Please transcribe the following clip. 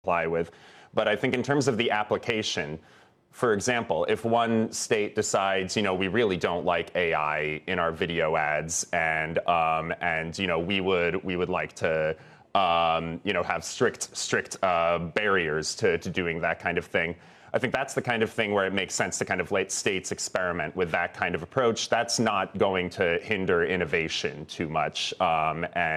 comply with. But I think in terms of the application, for example, if one state decides, we really don't like AI in our video ads, and we would like to, have strict barriers to doing that kind of thing. I think that's the kind of thing where it makes sense to kind of let states experiment with that kind of approach. That's not going to hinder innovation too much, and